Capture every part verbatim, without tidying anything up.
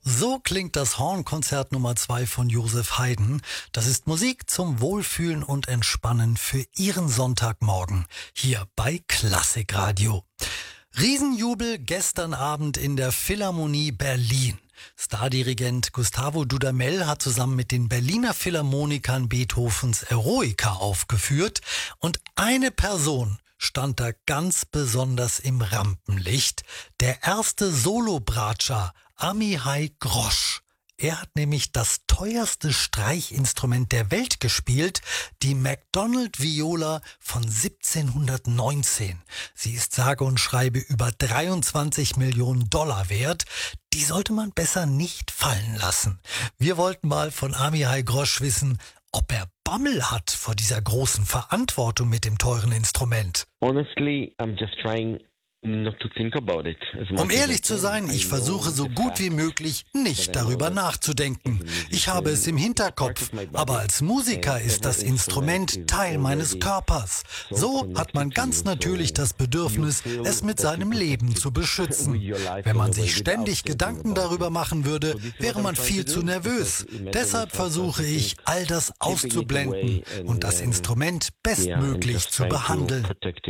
So klingt das Hornkonzert Nummer zwei von Joseph Haydn. Das ist Musik zum Wohlfühlen und Entspannen für Ihren Sonntagmorgen hier bei Klassikradio. Riesenjubel gestern Abend in der Philharmonie Berlin. Stardirigent Gustavo Dudamel hat zusammen mit den Berliner Philharmonikern Beethovens Eroica aufgeführt und eine Person stand da ganz besonders im Rampenlicht, der erste Solo-Bratscher Amihai Grosz. Er hat nämlich das teuerste Streichinstrument der Welt gespielt, die McDonald Viola von siebzehnhundertneunzehn. Sie ist sage und schreibe über dreiundzwanzig Millionen Dollar wert. Die sollte man besser nicht fallen lassen. Wir wollten mal von Amihai Grosz wissen, ob er Bammel hat vor dieser großen Verantwortung mit dem teuren Instrument. Honestly, I'm just trying not to think about it. Um ehrlich zu sein, ich versuche so gut wie möglich nicht darüber nachzudenken. Ich habe es im Hinterkopf, aber als Musiker ist das Instrument Teil meines Körpers. So hat man ganz natürlich das Bedürfnis, es mit seinem Leben zu beschützen. Wenn man sich ständig Gedanken darüber machen würde, wäre man viel zu nervös. Deshalb versuche ich, all das auszublenden und das Instrument bestmöglich zu behandeln.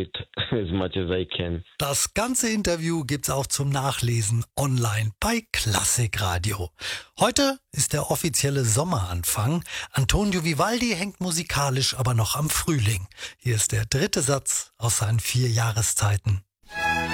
Das Das ganze Interview gibt's auch zum Nachlesen online bei Klassikradio. Heute ist der offizielle Sommeranfang. Antonio Vivaldi hängt musikalisch aber noch am Frühling. Hier ist der dritte Satz aus seinen vier Jahreszeiten.